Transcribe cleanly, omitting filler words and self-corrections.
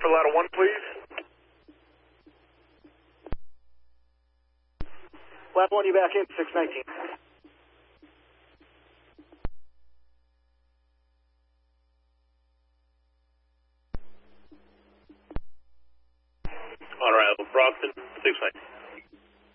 for ladder 1, please. Ladder 1, you back in, 619. On arrival, Brockton, 619.